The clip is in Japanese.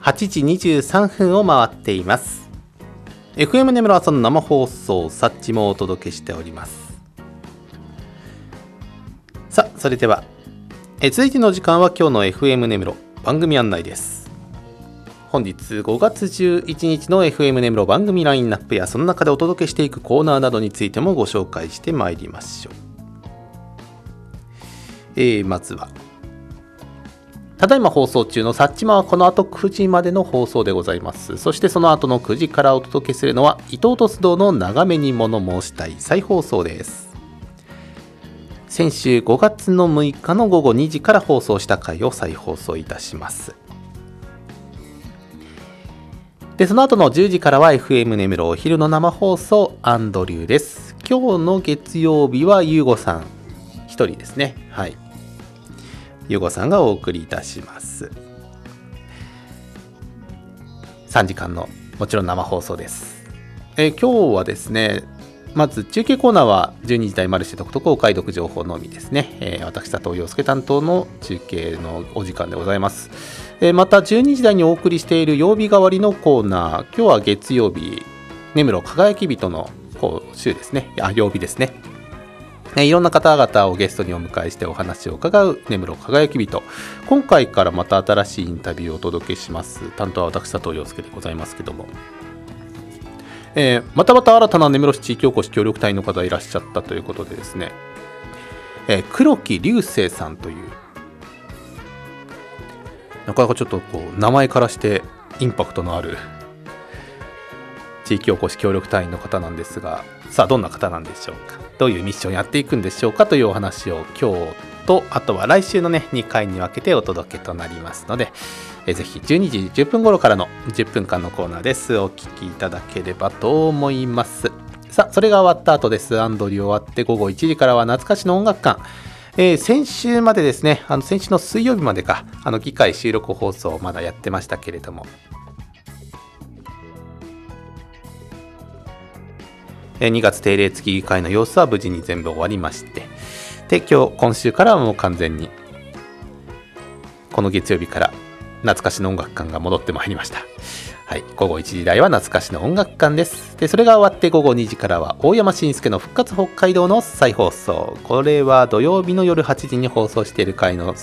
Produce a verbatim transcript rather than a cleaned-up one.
はちじにじゅうさんぷんを回っています。 エフエム 根室朝の生放送、サッチもお届けしております。さあそれではえ続いての時間は今日の エフエム 根室番組案内です。本日ごがつじゅういちにちの エフエム 根室番組ラインナップやその中でお届けしていくコーナーなどについてもご紹介してまいりましょう。えー、まずはただいま放送中のサッチマはこの後くじまでの放送でございます。そしてその後のくじからお届けするのは伊藤敏道の長めに物申したい再放送です。先週ごがつのむいかのごごにじから放送した回を再放送いたします。でその後のじゅうじからは エフエム 根室お昼の生放送アンドリューです。今日の月曜日はゆうごさんひとりですね。はい、ゆうごさんがお送りいたします。さんじかんのもちろん生放送です。えー、今日はですね、まず中継コーナーはじゅうにじ台マルシェ独特お買い得情報のみですね。えー、私佐藤陽介担当の中継のお時間でございます。えー、またじゅうにじ台にお送りしている曜日代わりのコーナー、今日は月曜日根室輝き人の週ですね。あ、曜日ですね。いろんな方々をゲストにお迎えしてお話を伺う根室輝き人。今回からまた新しいインタビューをお届けします。担当は私佐藤陽介でございますけども、えー、またまた新たな根室市地域おこし協力隊の方いらっしゃったということでですね、えー、黒木隆生さんというなかなかちょっとこう名前からしてインパクトのある地域おこし協力隊員の方なんですが、さあどんな方なんでしょうか、どういうミッションやっていくんでしょうかというお話を今日とあとは来週のねにかいに分けてお届けとなりますので、えぜひじゅうにじじゅっぷん頃からのじゅっぷんかんのコーナーです。お聞きいただければと思います。さあそれが終わった後です。アンドリュー終わってごごいちじからは懐かしの音楽館、えー、先週までですね、あの先週の水曜日までか、あの議会収録放送まだやってましたけれども、にがつ定例月議会の様子は無事に全部終わりまして、で今日今週からはもう完全にこの月曜日から懐かしの音楽館が戻ってまいりました。はい、ごごいちじ台は懐かしの音楽館です。でそれが終わってごごにじからは大山慎介の復活北海道の再放送。これは土曜日の夜はちじに放送している回の